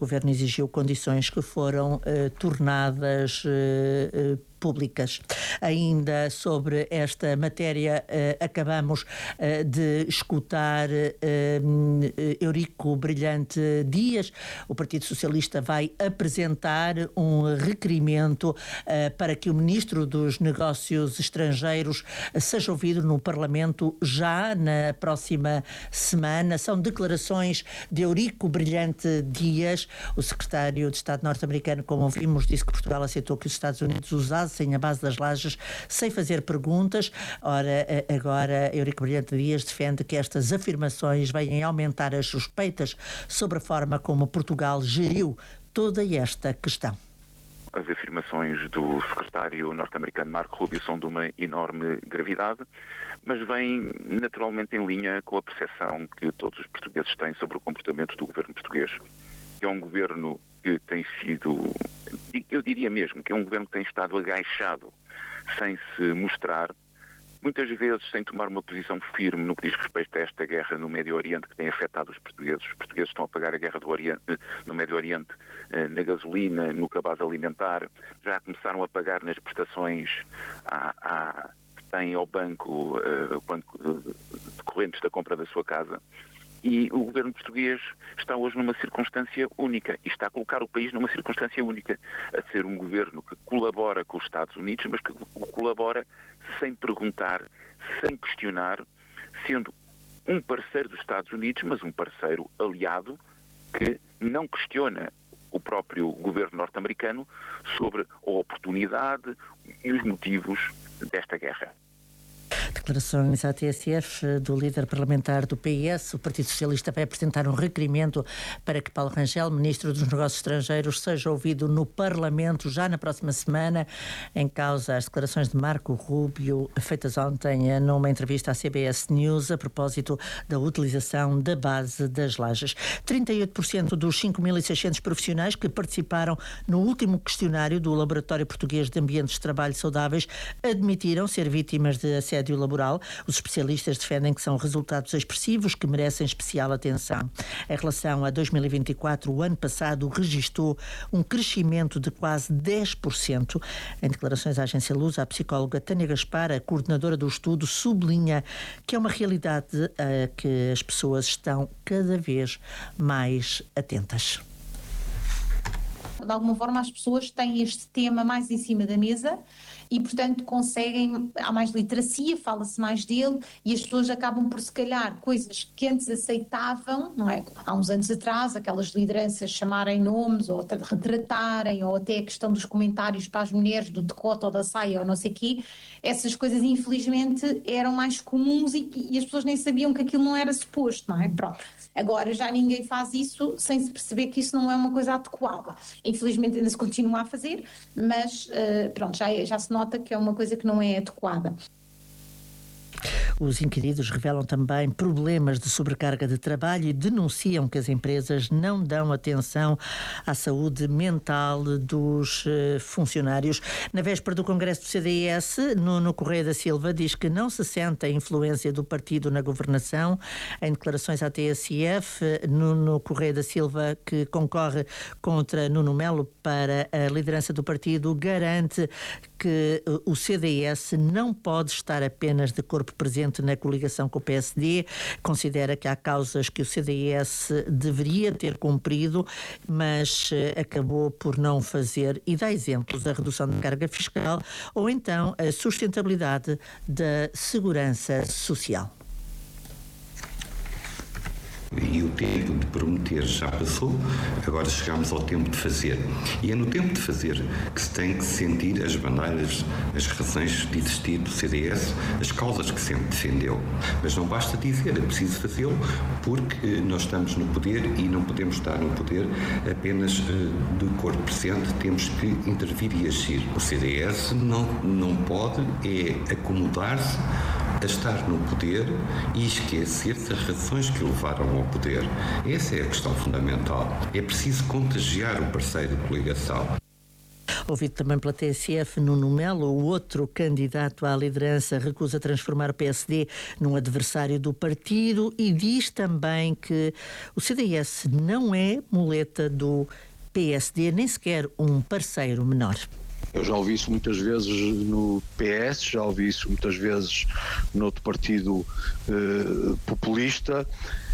Governo exigiu condições que foram tornadas públicas. Ainda sobre esta matéria, acabamos de escutar Eurico Brilhante Dias. O Partido Socialista vai apresentar um requerimento para que o Ministro dos Negócios Estrangeiros seja ouvido no Parlamento já na próxima semana. São declarações de Eurico Brilhante Dias. O secretário de Estado norte-americano, como ouvimos, disse que Portugal aceitou que os Estados Unidos usassem a base das lajes sem fazer perguntas. Ora, agora Eurico Brilhante Dias defende que estas afirmações vêm aumentar as suspeitas sobre a forma como Portugal geriu toda esta questão. As afirmações do secretário norte-americano Marco Rubio são de uma enorme gravidade, mas vêm naturalmente em linha com a percepção que todos os portugueses têm sobre o comportamento do governo português, que é um governo que tem sido, eu diria mesmo, que é um governo que tem estado agachado, sem se mostrar, muitas vezes sem tomar uma posição firme no que diz respeito a esta guerra no Médio Oriente que tem afetado os portugueses. Os portugueses estão a pagar a guerra no Médio Oriente, na gasolina, no cabaz alimentar, já começaram a pagar nas prestações que têm ao banco decorrentes da compra da sua casa. E o governo português está hoje numa circunstância única e está a colocar o país numa circunstância única, a ser um governo que colabora com os Estados Unidos, mas que colabora sem perguntar, sem questionar, sendo um parceiro dos Estados Unidos, mas um parceiro aliado que não questiona o próprio governo norte-americano sobre a oportunidade e os motivos desta guerra. Declarações à TSF do líder parlamentar do PS. O Partido Socialista vai apresentar um requerimento para que Paulo Rangel, Ministro dos Negócios Estrangeiros, seja ouvido no Parlamento já na próxima semana. Em causa as declarações de Marco Rubio, feitas ontem numa entrevista à CBS News, a propósito da utilização da base das lajes. 38% dos 5.600 profissionais que participaram no último questionário do Laboratório Português de Ambientes de Trabalho Saudáveis admitiram ser vítimas de assédio laboral. Os especialistas defendem que são resultados expressivos que merecem especial atenção. Em relação a 2024, o ano passado registrou um crescimento de quase 10%. Em declarações à agência Lusa, a psicóloga Tânia Gaspar, a coordenadora do estudo, sublinha que é uma realidade a que as pessoas estão cada vez mais atentas. De alguma forma as pessoas têm este tema mais em cima da mesa e, portanto, há mais literacia, fala-se mais dele e as pessoas acabam por, se calhar, coisas que antes aceitavam, não é? Há uns anos atrás, aquelas lideranças chamarem nomes ou retratarem, ou até a questão dos comentários para as mulheres, do decote ou da saia ou não sei o quê, essas coisas, infelizmente, eram mais comuns e as pessoas nem sabiam que aquilo não era suposto, não é? Pronto. Agora já ninguém faz isso sem se perceber que isso não é uma coisa adequada. Infelizmente ainda se continua a fazer, mas pronto, já se nota que é uma coisa que não é adequada. Os inquiridos revelam também problemas de sobrecarga de trabalho e denunciam que as empresas não dão atenção à saúde mental dos funcionários. Na véspera do Congresso do CDS, Nuno Correia da Silva diz que não se sente a influência do partido na governação. Em declarações à TSF, Nuno Correia da Silva, que concorre contra Nuno Melo para a liderança do partido, garante que o CDS não pode estar apenas de corpo presente na coligação com o PSD. Considera que há causas que o CDS deveria ter cumprido, mas acabou por não fazer, e dá exemplos da redução da carga fiscal ou então a sustentabilidade da segurança social. E o tempo de prometer já passou, agora chegamos ao tempo de fazer. E é no tempo de fazer que se tem que sentir as bandeiras, as razões de existir do CDS, as causas que sempre defendeu. Mas não basta dizer, é preciso fazê-lo, porque nós estamos no poder e não podemos estar no poder apenas de corpo presente, temos que intervir e agir. O CDS não pode acomodar-se a estar no poder e esquecer-se das razões que o levaram ao poder. Essa é a questão fundamental. É preciso contagiar o parceiro de coligação. Ouvido também pela TSF, Nuno Melo, o outro candidato à liderança, recusa transformar o PSD num adversário do partido e diz também que o CDS não é muleta do PSD, nem sequer um parceiro menor. Eu já ouvi isso muitas vezes no PS, já ouvi isso muitas vezes noutro partido populista,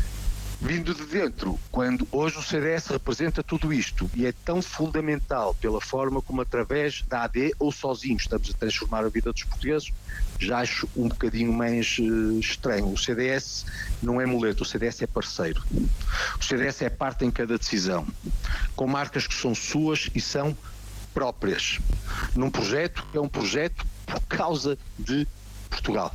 vindo de dentro, quando hoje o CDS representa tudo isto e é tão fundamental pela forma como através da AD ou sozinhos estamos a transformar a vida dos portugueses, já acho um bocadinho mais estranho. O CDS não é muleta, o CDS é parceiro. O CDS é parte em cada decisão, com marcas que são suas e são próprias, num projeto que é um projeto por causa de Portugal,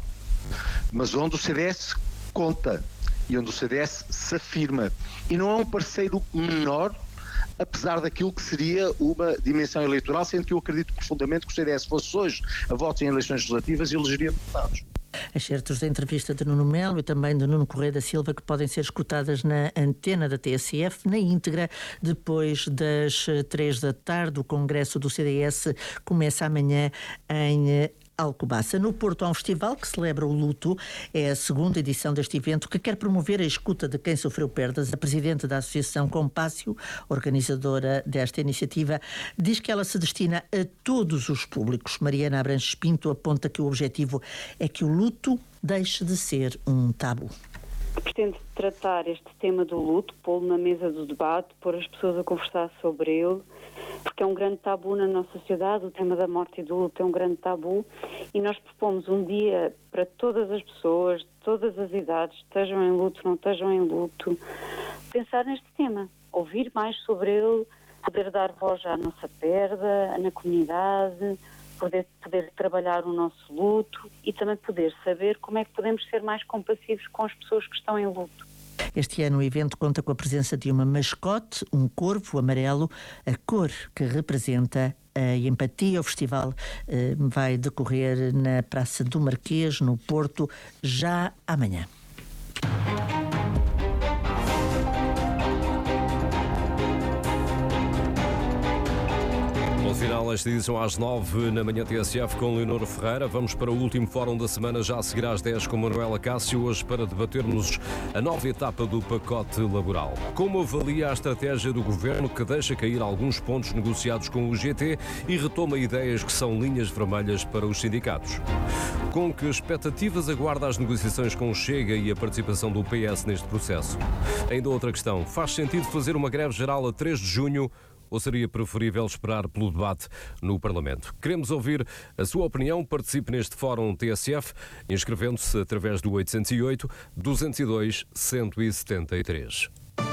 mas onde o CDS conta e onde o CDS se afirma e não é um parceiro menor, apesar daquilo que seria uma dimensão eleitoral, sendo que eu acredito profundamente que o CDS fosse hoje a votos em eleições legislativas e elegeria deputados. Excertos da entrevista de Nuno Melo e também de Nuno Correia da Silva, que podem ser escutadas na antena da TSF, na íntegra, depois das 3 da tarde. O congresso do CDS começa amanhã em Alcobaça. No Porto há um festival que celebra o luto. É a segunda edição deste evento que quer promover a escuta de quem sofreu perdas. A presidente da Associação Compácio, organizadora desta iniciativa, diz que ela se destina a todos os públicos. Mariana Abranches Pinto aponta que o objetivo é que o luto deixe de ser um tabu. Pretende tratar este tema do luto, pô-lo na mesa do debate, pôr as pessoas a conversar sobre ele, porque é um grande tabu na nossa sociedade. O tema da morte e do luto é um grande tabu e nós propomos um dia para todas as pessoas, de todas as idades, estejam em luto, não estejam em luto, pensar neste tema, ouvir mais sobre ele, poder dar voz à nossa perda, na comunidade, poder trabalhar o nosso luto e também poder saber como é que podemos ser mais compassivos com as pessoas que estão em luto. Este ano o evento conta com a presença de uma mascote, um corvo amarelo, a cor que representa a empatia. O festival vai decorrer na Praça do Marquês, no Porto, já amanhã. No final, esta edição às 9 na manhã TSF com Leonor Ferreira. Vamos para o último fórum da semana, já a seguir às 10 com Manuela Cássio, hoje para debatermos a nova etapa do pacote laboral. Como avalia a estratégia do governo que deixa cair alguns pontos negociados com o GT e retoma ideias que são linhas vermelhas para os sindicatos? Com que expectativas aguarda as negociações com o Chega e a participação do PS neste processo? Ainda outra questão, faz sentido fazer uma greve geral a 3 de junho? Ou seria preferível esperar pelo debate no Parlamento? Queremos ouvir a sua opinião. Participe neste Fórum TSF, inscrevendo-se através do 808-202-173.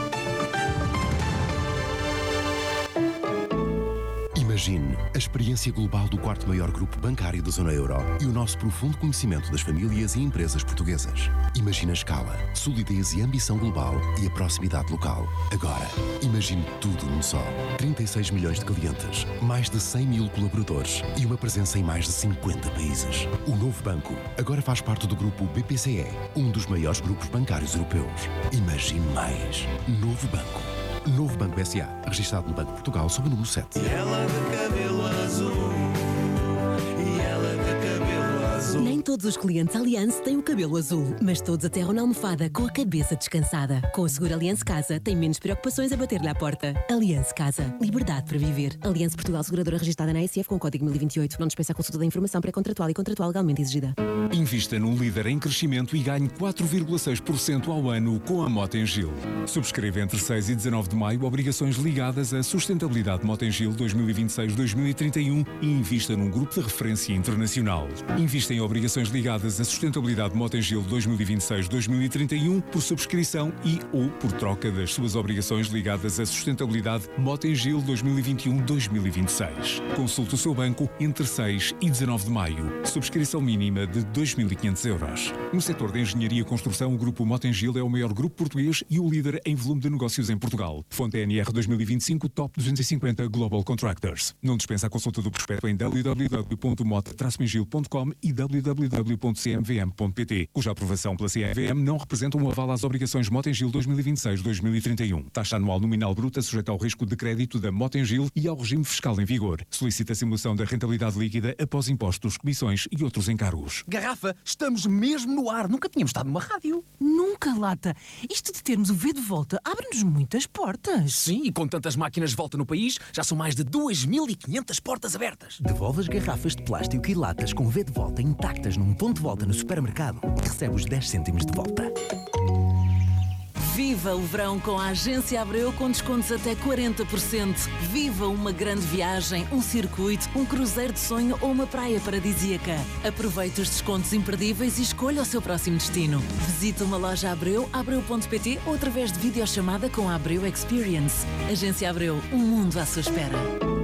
Imagine a experiência global do 4º maior grupo bancário da zona euro e o nosso profundo conhecimento das famílias e empresas portuguesas. Imagine a escala, solidez e ambição global e a proximidade local. Agora, imagine tudo num só. 36 milhões de clientes, mais de 100 mil colaboradores e uma presença em mais de 50 países. O novo banco agora faz parte do grupo BPCE, um dos maiores grupos bancários europeus. Imagine mais. Novo banco. Novo Banco S.A., registado no Banco de Portugal sob o número 7. E ela de cabelo azul, e ela de cabelo azul. Nem todos os clientes Allianz têm o cabelo azul, mas todos aterram na almofada com a cabeça descansada. Com o seguro Allianz Casa, tem menos preocupações a bater-lhe à porta. Allianz Casa. Liberdade para viver. Allianz Portugal, seguradora registrada na ASF com o código 1028. Não dispensa a consulta da informação pré-contratual e contratual legalmente exigida. Invista num líder em crescimento e ganhe 4,6% ao ano com a Motengil. Subscreva entre 6 e 19 de maio obrigações ligadas à sustentabilidade Motengil 2026-2031 e invista num grupo de referência internacional. Invista em obrigações ligadas à sustentabilidade Motengil 2026-2031 por subscrição e ou por troca das suas obrigações ligadas à sustentabilidade Motengil 2021-2026. Consulte o seu banco entre 6 e 19 de maio. Subscrição mínima de 2.500 euros. No setor da engenharia e construção, o grupo Motengil é o maior grupo português e o líder em volume de negócios em Portugal. Fonte NR 2025 Top 250 Global Contractors. Não dispensa a consulta do prospecto em www.mot-mengil.com e www.mot-mengil.com. www.cmvm.pt, cuja aprovação pela CMVM não representa um aval às obrigações Motengil 2026-2031. Taxa anual nominal bruta sujeita ao risco de crédito da Motengil e ao regime fiscal em vigor. Solicita a simulação da rentabilidade líquida após impostos, comissões e outros encargos. Garrafa, estamos mesmo no ar. Nunca tínhamos estado numa rádio. Nunca, Lata. Isto de termos o V de volta abre-nos muitas portas. Sim, e com tantas máquinas de volta no país, já são mais de 2.500 portas abertas. Devolve as garrafas de plástico e latas com V de volta intactas num ponto de volta no supermercado e recebe os 10 cêntimos de volta. Viva o verão com a Agência Abreu com descontos até 40%. Viva uma grande viagem, um circuito, um cruzeiro de sonho ou uma praia paradisíaca. Aproveite os descontos imperdíveis e escolha o seu próximo destino. Visite uma loja Abreu, abreu.pt ou através de videochamada com a Abreu Experience. Agência Abreu, um mundo à sua espera.